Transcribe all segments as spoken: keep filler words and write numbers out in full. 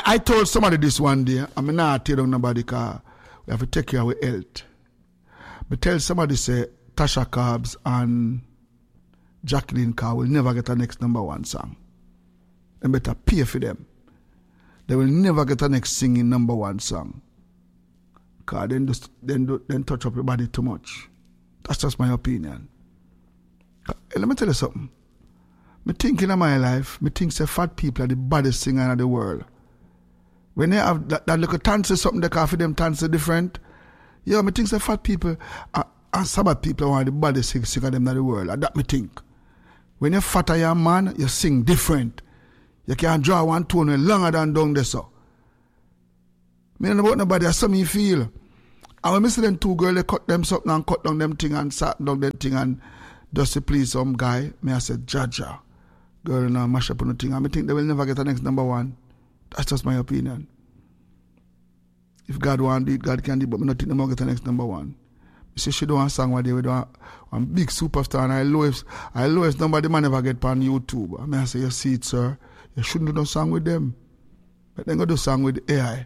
I told somebody this one day, I'm not telling nobody because we have to take care of our health. But tell somebody say Tasha Cobbs and Jacqueline Carr will never get a next number one song. They better pay for them. They will never get a next singing number one song. Because then, just, then, do, then touch up your body too much. That's just my opinion. Let me tell you something. Me thinking of my life, me think say fat people are the baddest singer in the world. When they have that, that little dance something they can for them dance different. Yeah, me think say fat people are, are some of people are the baddest singer them in the world. That me think. When you're fat as a man, you sing different. You can draw one tone longer than down there so. Me don't know about nobody, that's something you feel. And when I see them two girls, they cut them something and cut down them thing and sat down them thing and just to please some guy, me I said, Jaja, girl now mash up on the thing. And I think they will never get the next number one. That's just my opinion. If God want it, God can do it, but I don't think they will get the next number one. You see, she don't want a song where they do one big superstar and I lowest, I lowest number the man never get on YouTube. I mean, I say, you see it, sir, you shouldn't do no song with them. But then go do song with A I.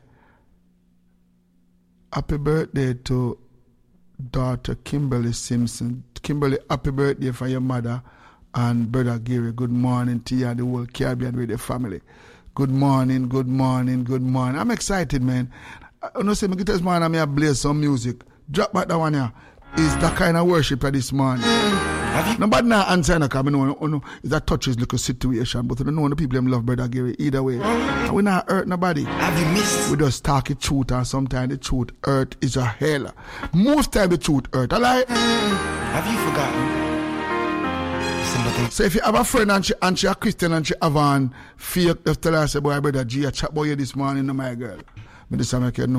Happy birthday to daughter Kimberly Simpson. Kimberly, happy birthday for your mother and brother Gary. Good morning to you and the whole Caribbean with the family. Good morning, good morning, good morning. I'm excited, man. I don't say, me get this morning, I'm here play some music. Drop back that one here. Is that kind of worship for this morning. Nobody now answer no, because I know, know it's a touches little situation, but I don't know the people them love brother Gary either way. And we not hurt nobody. Have you missed? We just talk the truth, and sometimes the truth hurt is a hell. Most time the truth hurt. I like. Have you forgotten? Somebody. So if you have a friend and she, and she a Christian and she have an fake, just tell her, say, boy, brother G, I chat about you this morning, no, my girl. Me this time I can know.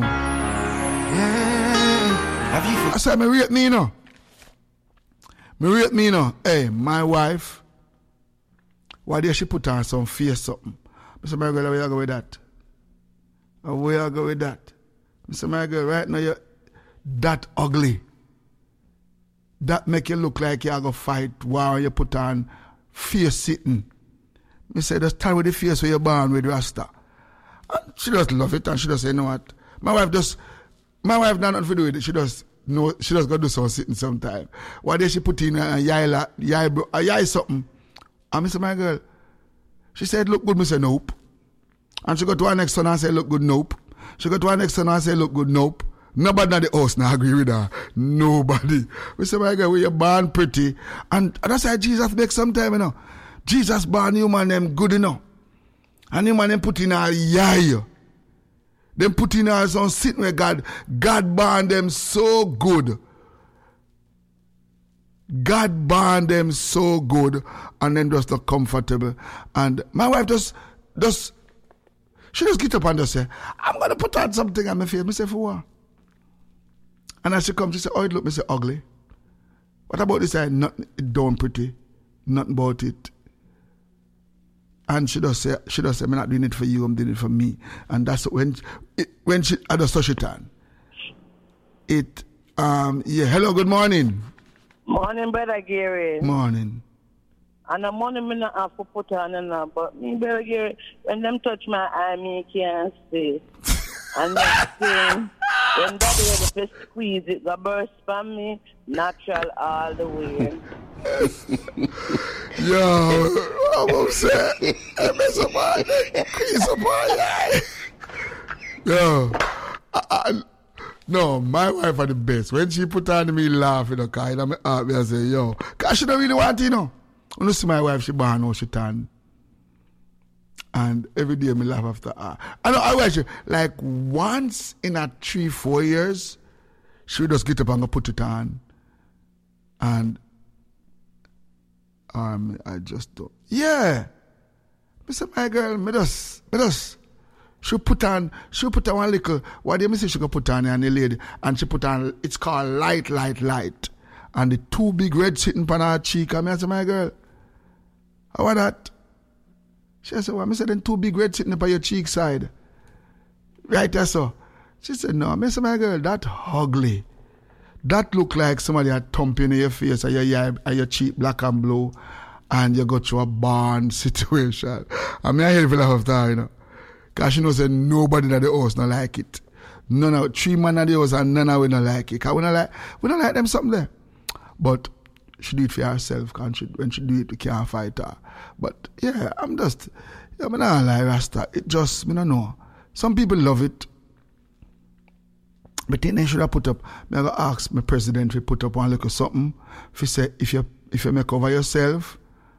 Have you forgotten? I said, me rate me, you know. Me rate me, you know. Hey, my wife, why did she put on some face something? I said, my girl, where you go with that? Where you go with that? I said, my girl, right now you're that ugly. That make you look like you're going to fight while you put on face sitting. I said, just tell with the face where you're born with Rasta. And she just love it and she just say, you know what? My wife just, my wife not nothing to do with it. She just, no, she just got to do some sitting sometime. Why did she put in a yai, yai, a yai something? And I said, my girl, she said, look good. I said, nope. And she got to her next son and said, look good, nope. She got to her next son and said, look good, nope. Nobody in the house now agree with her. Nobody. We say, my girl, we are born pretty. And, and that's why Jesus makes some time, you know. Jesus born human them good, you know. And human them put in a yai. Them put in her some sitting where God, God born them so good. God born them so good and them just not comfortable. And my wife just, just, she just get up and just say, I'm going to put on something on my face. I say, for what? And as she comes, she say, oh, it look, I say, ugly. What about this? I nothing, it don't pretty. Nothing about it. And she does say, she does say, I'm not doing it for you, I'm doing it for me. And that's when, it, when she, I just touch it on. It, um, yeah, hello, good morning. Morning, brother Gary. Morning. And the morning, I not have to put on and all, but me, brother Gary, when them touch my eye, me can't see. And next thing, when daddy had to squeeze it, the burst from me, natural all the way. Yo, I'm upset. I mess up my neck, crease up my eye. Yo, I, I, no, my wife are the best. When she put on me laughing, you know, cause in my heart, I say, yo, cause she don't really want it, you know. When you see my wife, she born how she turn. And every day, me laugh after her. I know, I wish, like once in a three, four years, she would just get up and go put it on. And um, I just don't. Yeah. I said, my girl, me just, me just. She put on, she put on one little, what do you say she could put on and the lady, and she put on, it's called light, light, light. And the two big red sitting on her cheek. And I said, my girl, how about that? She said, well, I said, then two big red sitting on your cheek side. Right there, so. She said, no, I said, my girl, that ugly. That look like somebody had thumping in your face and your, eye, and your cheek black and blue, and you go through a barn situation. I mean, I hear people laugh after, you know. Because she knows that nobody in the house not like it. None of three men in the house and none of we not like it. Because we not like, we not like them something there. But she do it for herself. Cause she, when she do it, we can't fight her. But yeah, I'm just, yeah, I'm not like Rasta. It just, I don't know. Some people love it. But then they should have put up, I go ask my president to put up one little something. If you say, if you, if you make over yourself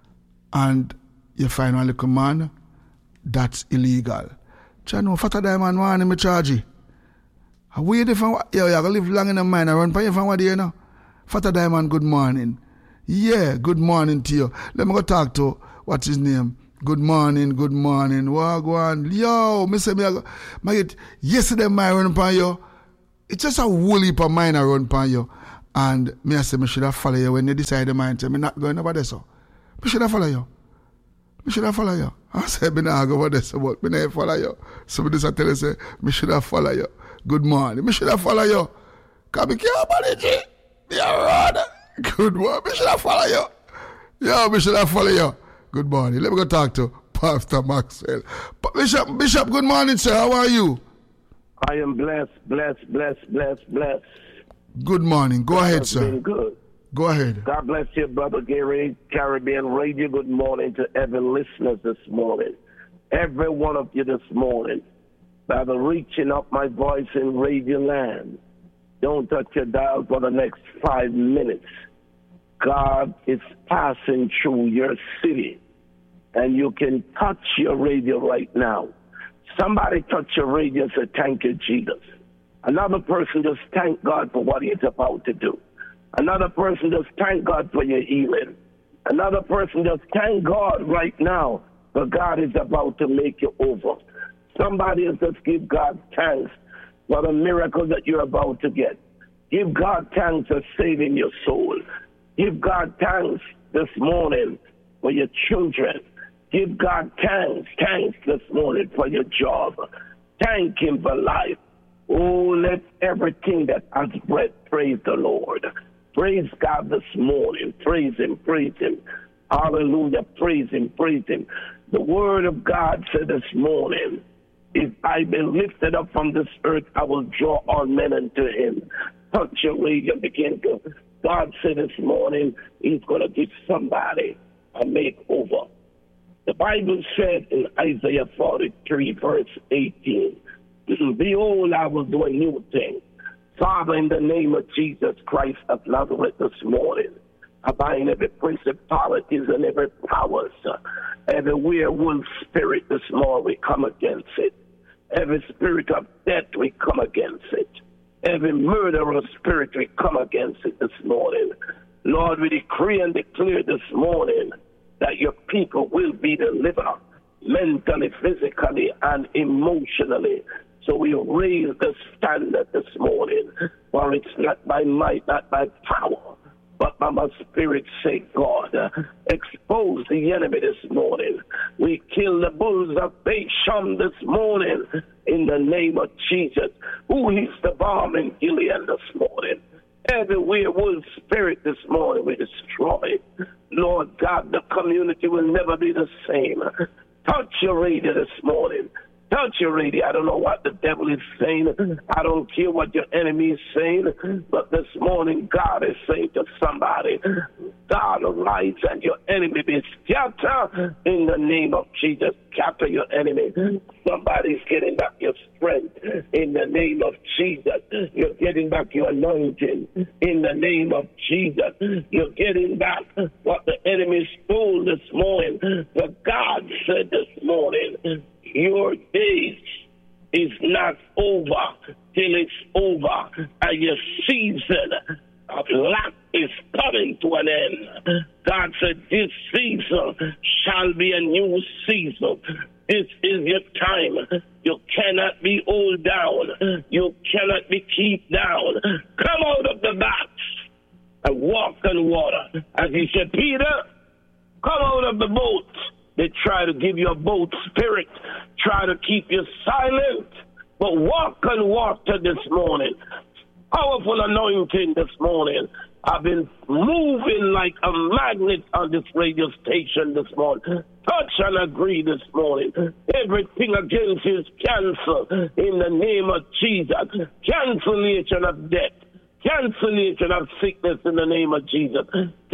and you find one little man, that's illegal. I know, Fata Diamond want him charge you. Where you from? Yeah, you're going to live long in the mine. I run for you from what you know. Fata Diamond, good morning. Yeah, good morning to you. Let me go talk to, what's his name? Good morning, good morning. Wagwan. Yo, me say me, I get, yesterday I run upon you. It's just a whole heap of mine I run upon you. And me I say, me should have follow you when you decide the mind. Say, me not going over there, so. Me should have follow you. Me should have follow you. I said, me not go over there, so, but me not follow you. So me just tell you, say, me should have follow you. Good morning. Me should have follow you. Because me care about it, G. Yeah, right. Good morning. Me should have follow you. Yeah, me should have follow you. Good morning. Let me go talk to Pastor Maxwell. Bishop, Bishop, good morning, sir. How are you? I am blessed, blessed, blessed, blessed, blessed. Good morning. Go God ahead, has sir. Been good. Go ahead. God bless you, Brother Gary, Caribbean Radio. Good morning to every listener this morning. Every one of you this morning. By the reaching up my voice in Radio Land. Don't touch your dial for the next five minutes. God is passing through your city. And you can touch your radio right now. Somebody touch your radio and say, thank you, Jesus. Another person just thank God for what he's about to do. Another person just thank God for your healing. Another person just thank God right now for God is about to make you over. Somebody else just give God thanks for the miracle that you're about to get. Give God thanks for saving your soul. Give God thanks this morning for your children. Give God thanks, thanks this morning for your job. Thank him for life. Oh, let everything that has breath praise the Lord. Praise God this morning. Praise him, praise him. Hallelujah. Praise him, praise him. The word of God said this morning, if I be lifted up from this earth, I will draw all men unto him. Touch your radio, begin to. God said this morning, he's going to give somebody a makeover. The Bible said in Isaiah forty-three, verse eighteen, behold, I will do a new thing. Father, in the name of Jesus Christ of Nazareth this morning, I bind every principalities and every powers, every werewolf spirit this morning, we come against it. Every spirit of death, we come against it. Every murderer spirit, we come against it this morning. Lord, we decree and declare this morning that your people will be delivered mentally, physically, and emotionally. So we raise the standard this morning, for it's not by might, not by power, but by my spirit, say God. Expose the enemy this morning. We kill the bulls of Bashan this morning in the name of Jesus, who is the balm in Gilead this morning. Every werewolf spirit this morning we destroy. Lord God, the community will never be the same. Touch your radio this morning. Touch your radio. I don't know what the devil is saying. I don't care what your enemy is saying. But this morning, God is saying to somebody, God arise and your enemy be scattered in the name of Jesus. Scatter your enemy. Somebody's getting back your strength in the name of Jesus. You're getting back your anointing in the name of Jesus. You're getting back what the enemy stole this morning. But God said this morning, your days is not over till it's over, and your season of lack is coming to an end. God said this season shall be a new season. This is your time. You cannot be hold down. You cannot be kept down. Come out of the box and walk on water. As he said, Peter, come out of the boat. They try to give you a boat spirit, try to keep you silent, but walk on water this morning. Powerful anointing this morning. I've been moving like a magnet on this radio station this morning. Touch and agree this morning. Everything against you is canceled in the name of Jesus. Cancellation of death. Cancellation of sickness in the name of Jesus.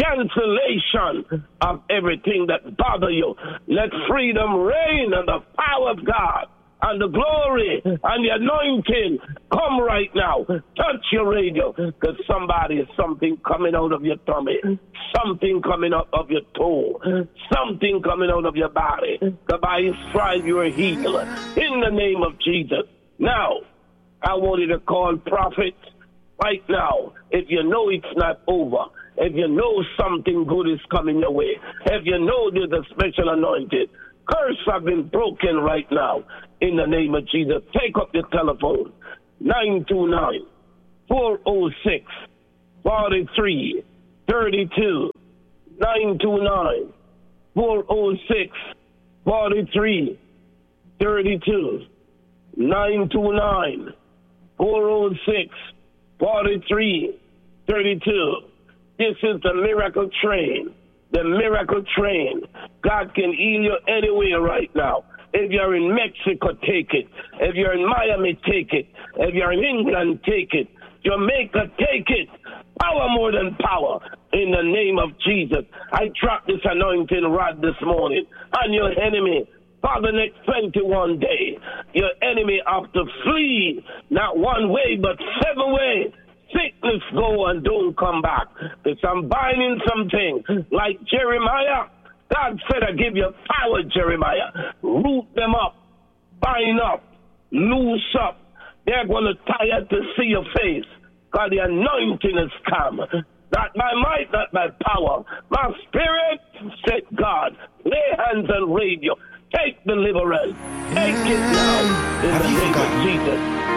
Cancellation of everything that bother you. Let freedom reign and the power of God and the glory and the anointing come right now. Touch your radio, because somebody is something coming out of your tummy, something coming out of your toe, something coming out of your body. The by his stripes you are healed in the name of Jesus. Now, I want you to call prophets right now. If you know it's not over, if you know something good is coming your way, if you know there's a special anointing, curse have been broken right now in the name of Jesus. Take up your telephone, nine two nine, four oh six, four three three two, nine two nine, four oh six, four three three two, nine two nine, four oh six, four three three two. This is the miracle train. The miracle train. God can heal you anywhere right now. If you're in Mexico, take it. If you're in Miami, take it. If you're in England, take it. Jamaica, take it. Power more than power. In the name of Jesus. I dropped this anointing rod this morning on your enemy. For the next twenty-one days, your enemy have to flee, not one way, but seven ways. Sickness go and don't come back. Because I'm binding something like Jeremiah. God said, I give you power, Jeremiah. Root them up, bind up, loose up. They're going to tire to see your face. God, the anointing has come. Not by might, not by power. My spirit, said God, lay hands on radio. Take deliverance. Take it now in the name of Jesus.